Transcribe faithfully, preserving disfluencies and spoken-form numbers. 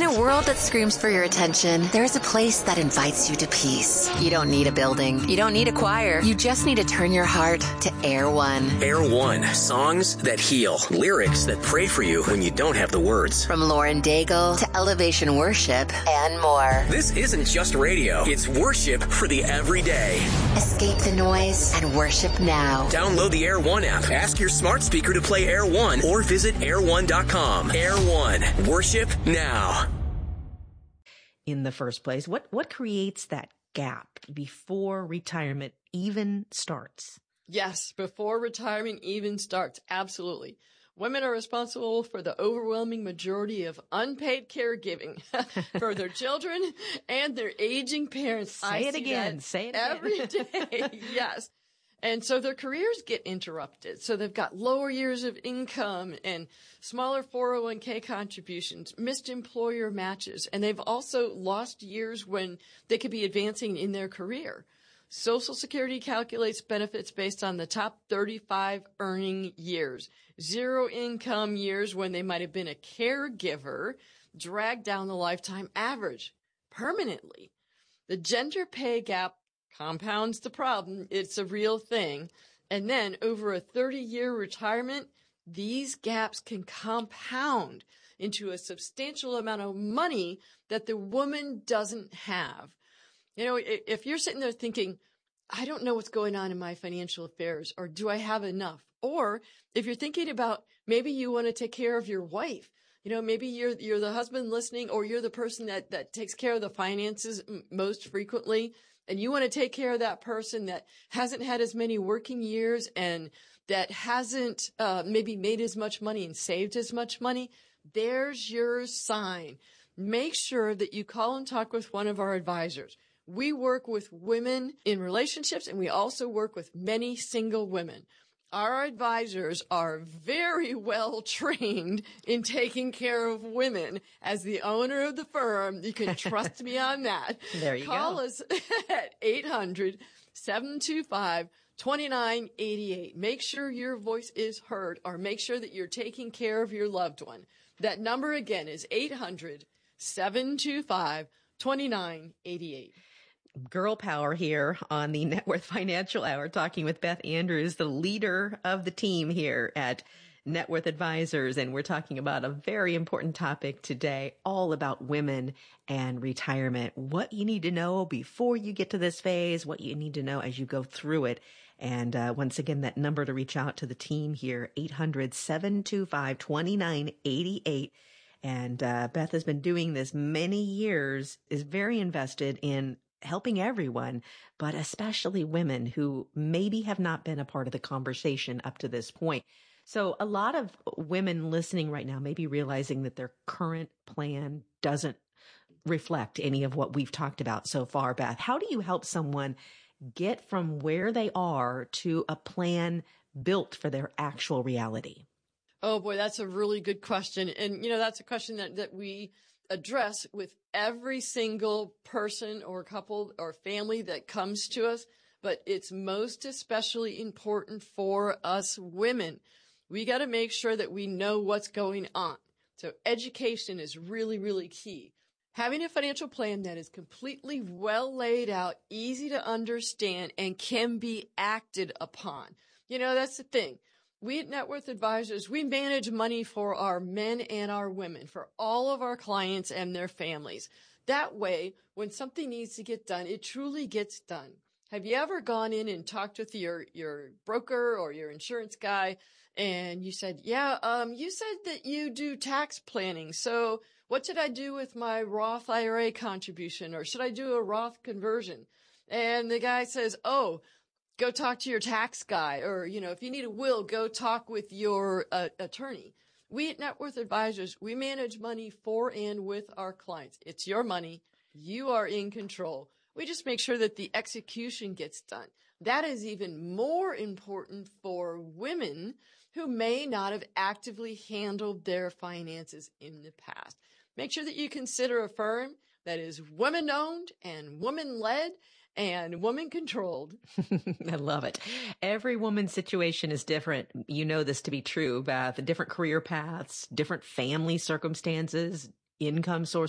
a world that screams for your attention, there's a place that invites you to peace. You don't need a building. You don't need a choir. You just need to turn your heart to Air One. Air One. Songs that heal. Lyrics that pray for you when you don't have the words. From Lauren Daigle to Elevation Worship and more. This isn't just radio. It's worship for the everyday. Escape the noise and worship now. Download the Air One app. Ask your smart speaker to play Air One or visit air one dot com. Air One. Worship now. In the first place, what, what creates that gap before retirement even starts? Yes, before retirement even starts. Absolutely. Women are responsible for the overwhelming majority of unpaid caregiving for their children and their aging parents. Say I it see again. that Say it every again. day. Yes. And so their careers get interrupted. So they've got lower years of income and smaller four oh one k contributions, missed employer matches, and they've also lost years when they could be advancing in their career. Social Security calculates benefits based on the top thirty-five earning years. Zero income years when they might have been a caregiver drag down the lifetime average permanently. The gender pay gap compounds the problem. It's a real thing. And then over a thirty-year retirement, these gaps can compound into a substantial amount of money that the woman doesn't have. You know, if you're sitting there thinking, I don't know what's going on in my financial affairs, or do I have enough? Or if you're thinking about maybe you want to take care of your wife, you know, maybe you're you're the husband listening, or you're the person that, that takes care of the finances m- most frequently, and you want to take care of that person that hasn't had as many working years and that hasn't uh, maybe made as much money and saved as much money, there's your sign. Make sure that you call and talk with one of our advisors. We work with women in relationships, and we also work with many single women. Our advisors are very well trained in taking care of women. As the owner of the firm, you can trust me on that. There you Call go. us at eight hundred, seven two five, two nine eight eight. Make sure your voice is heard, or make sure that you're taking care of your loved one. That number again is eight hundred, seven two five, two nine eight eight. Girl power here on the Net Worth Financial Hour, talking with Beth Andrews, the leader of the team here at Net Worth Advisors. And we're talking about a very important topic today, all about women and retirement. What you need to know before you get to this phase, what you need to know as you go through it. And uh, once again, that number to reach out to the team here, eight hundred, seven two five, two nine eight eight. And uh, Beth has been doing this many years, is very invested in helping everyone, but especially women who maybe have not been a part of the conversation up to this point. So a lot of women listening right now may be realizing that their current plan doesn't reflect any of what we've talked about so far. Beth, how do you help someone get from where they are to a plan built for their actual reality? Oh boy, that's a really good question. And, you know, that's a question that, that we address with every single person or couple or family that comes to us. But it's most especially important for us women. We got to make sure that we know what's going on. So education is really, really key. Having a financial plan that is completely well laid out, easy to understand, and can be acted upon. You know, that's the thing. We at Net Worth Advisors, we manage money for our men and our women, for all of our clients and their families. That way, when something needs to get done, it truly gets done. Have you ever gone in and talked with your, your broker or your insurance guy, and you said, yeah, um, you said that you do tax planning, so what should I do with my Roth I R A contribution, or should I do a Roth conversion? And the guy says, oh, go talk to your tax guy, or, you know, if you need a will, go talk with your uh, attorney. We at Net Worth Advisors, we manage money for and with our clients. It's your money. You are in control. We just make sure that the execution gets done. That is even more important for women who may not have actively handled their finances in the past. Make sure that you consider a firm that is women-owned and woman-led and woman-controlled. I love it. Every woman's situation is different. You know this to be true, Beth. Different career paths, different family circumstances, income sources.